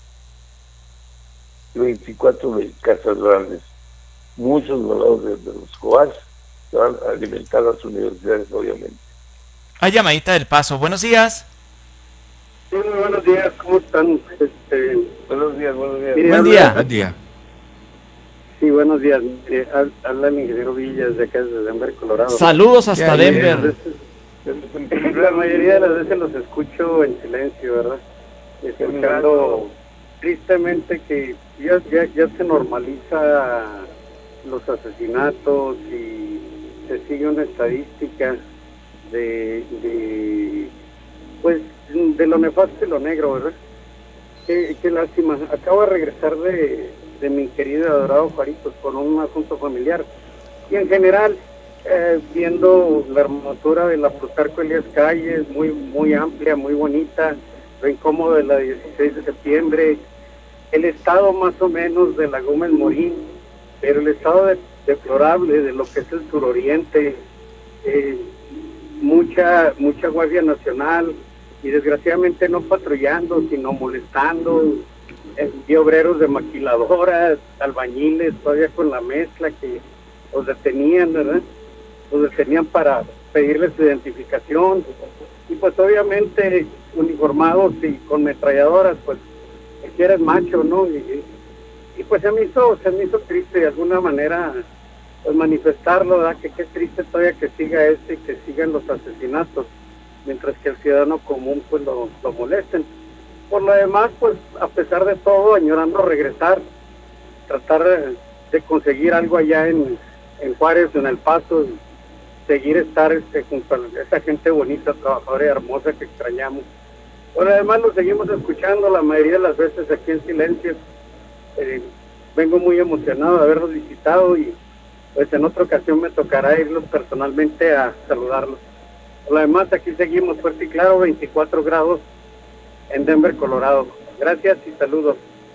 veinticuatro de Casas Grandes. Muchos graduados de, de los COAS se van a alimentar a las universidades, obviamente. Hay llamadita del Paso. Buenos días. Sí, muy buenos días, ¿cómo están? Este, buenos días, buenos días. Mire, Buen día. Buen día. Sí, buenos días. Eh, habla el ingeniero Villas de acá de Denver, Colorado. Saludos hasta Denver. La mayoría de las veces los escucho en silencio, ¿verdad? Escuchando tristemente que ya, ya, ya se normaliza los asesinatos y se sigue una estadística de, de pues de lo nefasto y lo negro, ¿verdad? Qué, qué lástima. Acabo de regresar de, de mi querido y adorado Juaritos con un asunto familiar. Y en general, eh, viendo la hermosura de la Plutarco Elías Calles, muy muy amplia, muy bonita, lo incómodo de la dieciséis de septiembre, el estado más o menos de la Gómez Morín, pero el estado de, deplorable de lo que es el suroriente, eh, mucha mucha Guardia Nacional, y desgraciadamente no patrullando, sino molestando, eh, vi obreros de maquiladoras, albañiles, todavía con la mezcla que los detenían, ¿verdad? Los detenían para pedirles identificación, y pues obviamente uniformados y con metralladoras, pues el que eres macho, ¿no? Y, y pues se me hizo, se me hizo triste de alguna manera pues manifestarlo, ¿verdad? Que qué triste todavía que siga este y que sigan los asesinatos, mientras que el ciudadano común pues lo, lo molesten. Por lo demás, pues a pesar de todo, añorando regresar, tratar de conseguir algo allá en, en Juárez, en El Paso, seguir estar este, junto a esa gente bonita, trabajadora y hermosa que extrañamos. Por lo demás, lo seguimos escuchando la mayoría de las veces aquí en silencio. Eh, vengo muy emocionado de haberlos visitado y pues en otra ocasión me tocará irlos personalmente a saludarlos. Por lo demás, aquí seguimos fuerte y claro, veinticuatro grados en Denver, Colorado. Gracias y saludos.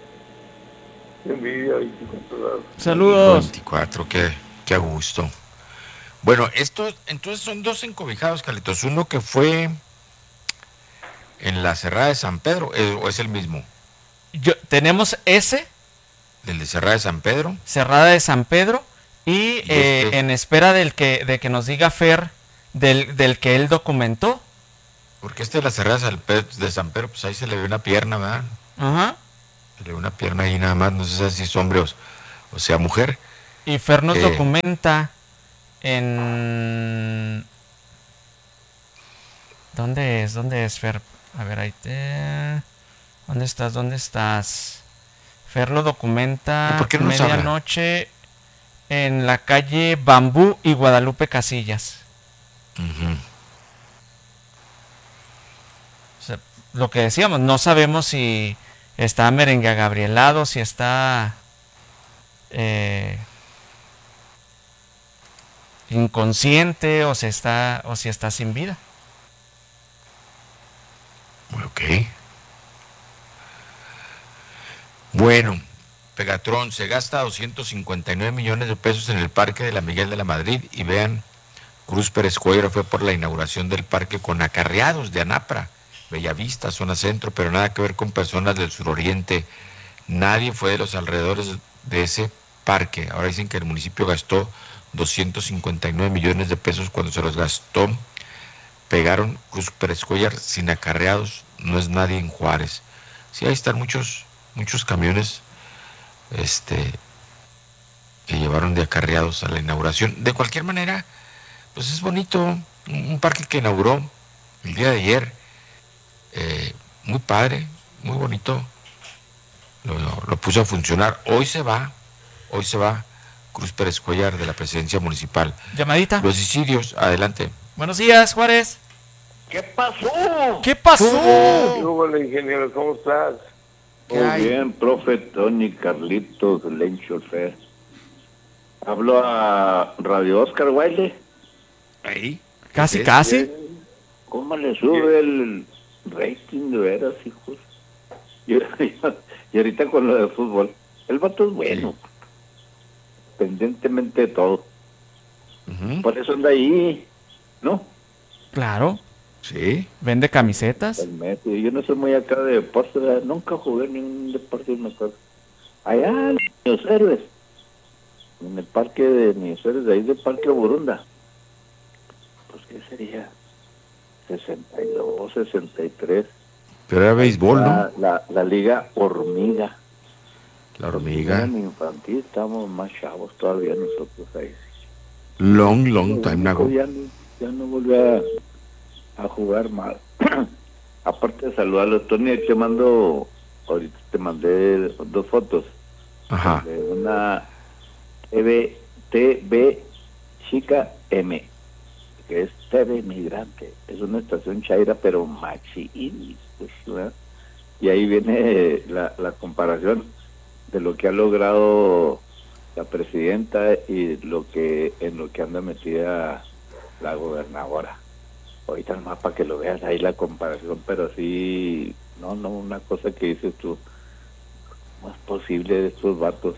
Envidia, veinticuatro grados. Saludos. veinticuatro, qué, qué a gusto. Bueno, estos entonces son dos encobijados, Carlitos. Uno que fue en la Cerrada de San Pedro, ¿o es el mismo? Yo, tenemos ese. ¿Del de Cerrada de San Pedro? Cerrada de San Pedro. Y, ¿Y eh, este? en espera del que, de que nos diga Fer del, del que él documentó. Porque este de la Cerrada de San Pedro, pues ahí se le ve una pierna, ¿verdad? Ajá. Se le ve una pierna ahí nada más, no sé si es hombre o, o sea mujer. Y Fer nos eh, documenta en... ¿Dónde es? ¿Dónde es, Fer? A ver, ahí te... ¿Dónde estás? ¿Dónde estás? Fer lo documenta. ¿Por qué no nos habla? Medianoche en la calle Bambú y Guadalupe Casillas. Uh-huh. O sea, lo que decíamos, no sabemos si está merengue agabrielado, si está eh, inconsciente o si está o si está sin vida. Ok. Bueno, Pegatron se gasta doscientos cincuenta y nueve millones de pesos en el parque de la Miguel de la Madrid y vean, Cruz Pérez Cuellar fue por la inauguración del parque con acarreados de Anapra, Bellavista, zona centro, pero nada que ver con personas del suroriente. Nadie fue de los alrededores de ese parque. Ahora dicen que el municipio gastó doscientos cincuenta y nueve millones de pesos. Cuando se los gastó, pegaron Cruz Pérez Cuellar sin acarreados. No es nadie en Juárez. Sí, ahí están muchos, muchos camiones este, que llevaron de acarreados a la inauguración. De cualquier manera, pues es bonito. Un, un parque que inauguró el día de ayer. Eh, muy padre, muy bonito. Lo, lo, lo puso a funcionar. Hoy se va, hoy se va Cruz Pérez Cuellar de la presidencia municipal. Llamadita. Los Isidios, adelante. Buenos días, Juárez. ¿Qué pasó? ¿Qué pasó? Hola, ingeniero, ¿cómo estás? Muy bien, profe Tony, Carlitos, Lencho, Fer. Hablo a Radio Oscar Wilde. Ahí. Casi, casi. ¿Cómo le sube el rating de veras, hijos? Y, y ahorita con lo de fútbol, el vato es bueno, independientemente de todo. Uh-huh. Por eso anda ahí, ¿no? Claro. Sí. Vende camisetas. Yo no soy muy acá de deporte, nunca jugué ningún deporte, me acuerdo. Allá en Niños Héroes, en el parque de Niños Héroes, de ahí del Parque Burunda. Pues, ¿qué sería? sesenta y dos, sesenta y tres. Pero era béisbol, la, ¿no? La, la Liga Hormiga. La Hormiga. En infantil, estamos más chavos todavía nosotros ahí. Long, long time ago. Ya no, ya no volví a, a jugar mal. Aparte de saludarlo, Tony, te mando, ahorita te mandé dos fotos. Ajá. De una T V, T V Chica M, que es T V Migrante, es una estación chaira pero maxi inis, pues, ¿verdad? Y ahí viene la, la comparación de lo que ha logrado la presidenta y lo que en lo que anda metida la gobernadora. Ahorita nomás para que lo veas ahí la comparación, pero sí, no, no, una cosa que dices tú, ¿cómo es posible de estos vatos?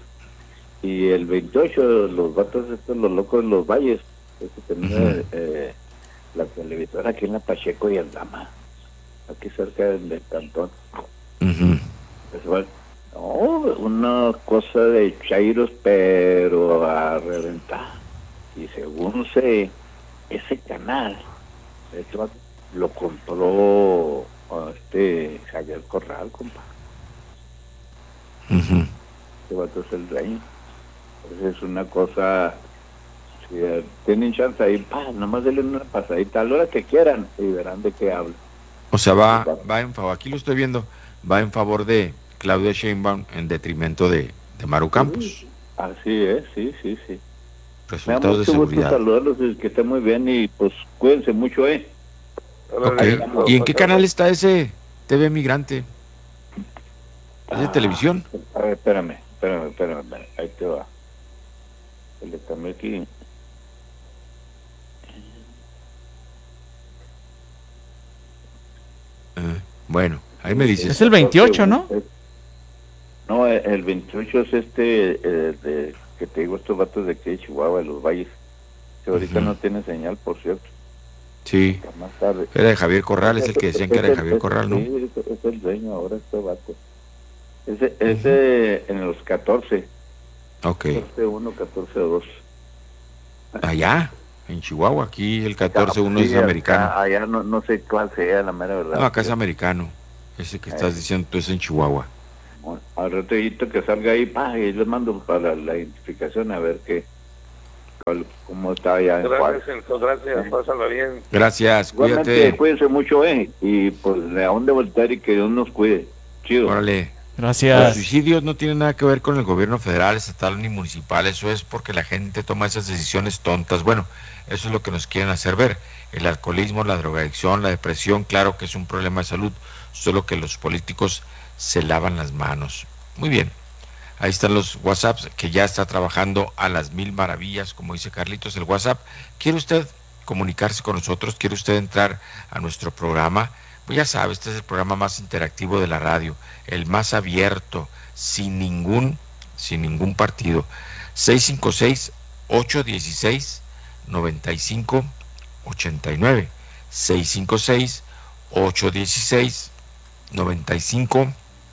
Y el veintiocho, los vatos estos, los locos de los valles, que tenía uh-huh. eh, la televisora aquí en la Pacheco y el Dama, aquí cerca del, del cantón. Uh-huh. Pues, no, una cosa de chairos, pero a reventar. Y según sé, ese canal, ese vato, lo compró este Javier Corral, compa. Uh-huh. Ese vato es el dueño. Entonces es una cosa, si tienen chance ahí, pa, nomás denle una pasadita a la hora que quieran y verán de qué hablo. O sea, va, va en favor, aquí lo estoy viendo, va en favor de Claudia Sheinbaum en detrimento de, de Maru Campos. Sí, así es, sí, sí, sí. Resultados de seguridad. Saludarlos, que estén muy bien y pues cuídense mucho, ¿eh? Okay. ¿Y en qué canal está ese T V Migrante? ¿Es de ah, televisión? A ver, espérame, espérame, espérame, espérame, ahí te va. Le cambié aquí. Uh, bueno, ahí me dices. Es el veintiocho, ¿no? No, el veintiocho es este, eh, de, que te digo, estos vatos de aquí de Chihuahua, de los valles. Que ahorita uh-huh. no tiene señal, por cierto. Sí. Más tarde. Era de Javier Corral, es el que decían que era de Javier Corral, ¿no? Sí, es, es el dueño ahora, este vato. Ese, ese uh-huh. en los catorce. Ok. catorce uno, catorce dos. Allá, en Chihuahua, aquí el catorce uno sí, es americano. Acá, allá no, no sé cuál sea, la mera verdad. No, acá es americano. Ese que estás eh. diciendo tú es en Chihuahua. Bueno, al ratito que salga ahí, pa, y les mando para la identificación a ver qué, cuál, cómo cómo está allá en Juárez. Gracias, gracias, sí. Pásala bien. Gracias, Igualmente, cuídate. Cuídense mucho, eh, y pues de a dónde voltear y que Dios nos cuide. Chido. Órale. Gracias. Los suicidios no tienen nada que ver con el gobierno federal, estatal ni municipal, eso es porque la gente toma esas decisiones tontas. Bueno, eso es lo que nos quieren hacer ver. El alcoholismo, la drogadicción, la depresión, claro que es un problema de salud, solo que los políticos se lavan las manos. Muy bien, ahí están los WhatsApps que ya está trabajando a las mil maravillas, como dice Carlitos, el WhatsApp. ¿Quiere usted comunicarse con nosotros? ¿Quiere usted entrar a nuestro programa? Pues ya sabe, este es el programa más interactivo de la radio, el más abierto, sin ningún, sin ningún partido. seis cinco seis, ocho uno seis, nueve cinco ocho nueve. seis cinco seis, ocho uno seis, nueve cinco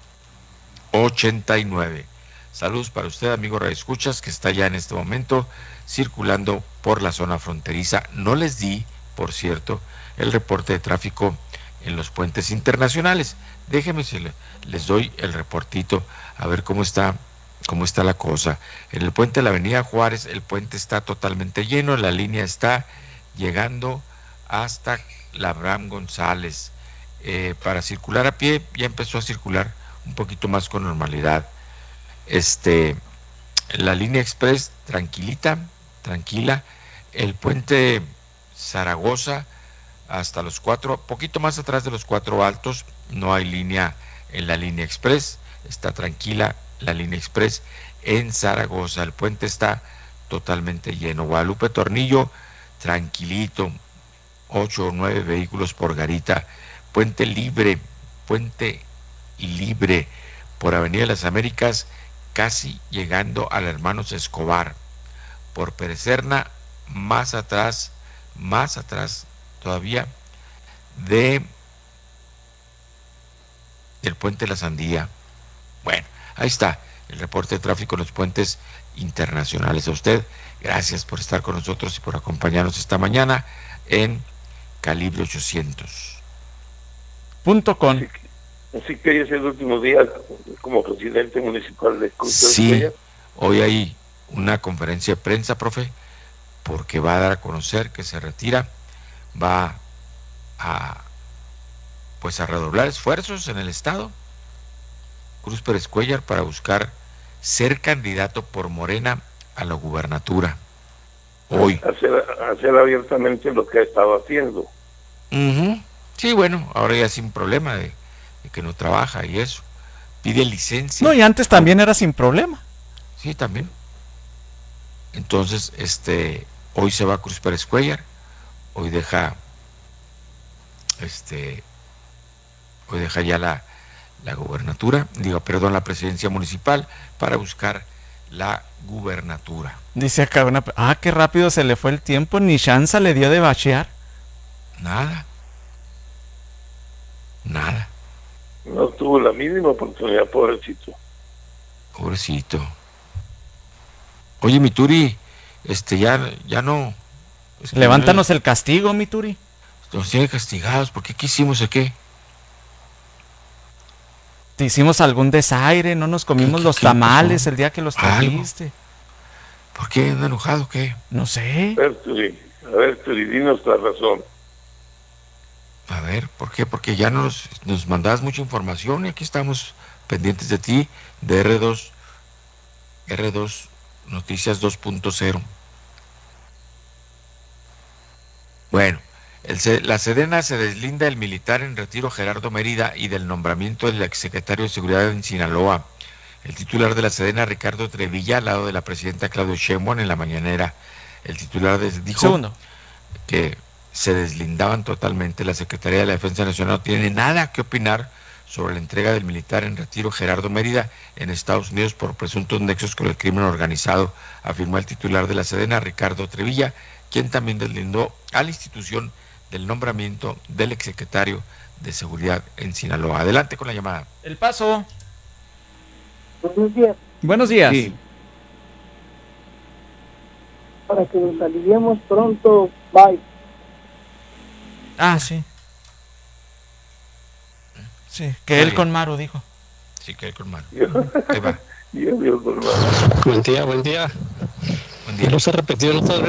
ocho nueve. Saludos para usted, amigo radioescuchas, que está ya en este momento circulando por la zona fronteriza. No les di, por cierto, el reporte de tráfico en los puentes internacionales. Déjenme si les doy el reportito a ver cómo está cómo está la cosa. En el puente de la Avenida Juárez, el puente está totalmente lleno, la línea está llegando hasta la Abraham González. Eh, para circular a pie ya empezó a circular un poquito más con normalidad. Este, la línea express tranquilita, tranquila. El puente Zaragoza hasta los cuatro, poquito más atrás de los cuatro altos, no hay línea en la línea express, está tranquila la línea express en Zaragoza. El puente está totalmente lleno. Guadalupe Tornillo, tranquilito, ocho o nueve vehículos por garita. Puente libre, puente libre por Avenida de las Américas, casi llegando al Hermanos Escobar. Por Perecerna, más atrás, más atrás todavía de del puente de la Sandía. Bueno, ahí está el reporte de tráfico en los puentes internacionales. A usted, gracias por estar con nosotros y por acompañarnos esta mañana en Calibre ochocientos. Punto com. Así que, así que hoy es el último día como presidente municipal de Cruz del Sí, Cuellar. hoy hay una conferencia de prensa, profe, porque va a dar a conocer que se retira, va a pues a redoblar esfuerzos en el estado, Cruz Pérez Cuellar, para buscar ser candidato por Morena a la gubernatura. Hoy. Hacer, hacer abiertamente lo que ha estado haciendo. Uh-huh. Sí, bueno, ahora ya sin problema de, de que no trabaja y eso. Pide licencia. No, y antes también era sin problema. Sí, también. Entonces, este, hoy se va a Cruz Pérez Cuellar, hoy deja, este, hoy deja ya la, la gubernatura, digo, perdón, la presidencia municipal para buscar la gubernatura. Dice acá una, ah, qué rápido se le fue el tiempo, ni chance le dio de bachear. Nada. Nada. No tuvo la mínima oportunidad, pobrecito. Pobrecito. Oye, mi Turi, este, ya, ya no... Es que Levántanos no, el castigo, mi Turi. Nos tiene castigados, ¿por qué? ¿Qué hicimos o qué? Te hicimos algún desaire, no nos comimos ¿Qué, los qué tamales pasó? el día que los Algo. trajiste. ¿Por qué anda enojado o qué? No sé. A ver, Turi, a ver, Turi, dinos la razón. A ver, ¿por qué? Porque ya nos, nos mandabas mucha información y aquí estamos pendientes de ti, de R dos, R dos Noticias dos punto cero. Bueno, el, la Sedena se deslinda del militar en retiro Gerardo Mérida y del nombramiento del exsecretario de Seguridad en Sinaloa. El titular de la Sedena, Ricardo Trevilla, al lado de la presidenta Claudia Sheinbaum en la mañanera. El titular de, dijo Segundo. que se deslindaban totalmente. La Secretaría de la Defensa Nacional no tiene nada que opinar sobre la entrega del militar en retiro Gerardo Mérida en Estados Unidos por presuntos nexos con el crimen organizado, afirmó el titular de la Sedena, Ricardo Trevilla, quien también deslindó a la institución del nombramiento del exsecretario de Seguridad en Sinaloa. Adelante con la llamada. El Paso. Buenos días. Buenos días. Sí. Para que nos aliviemos pronto, bye. Ah, sí. Sí, que él con Maru dijo. Sí, que él con Maru. Ahí va. Buen día, buen día. Buen día. No se ha repetido, no se